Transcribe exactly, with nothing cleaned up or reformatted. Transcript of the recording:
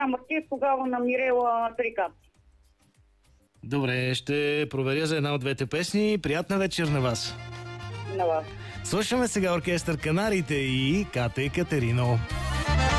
ти тогава намирала три капки. Добре, ще проверя за една от двете песни. Приятна вечер на вас. На вас. Слушаме сега оркестър Канариите и Ката и Катерино.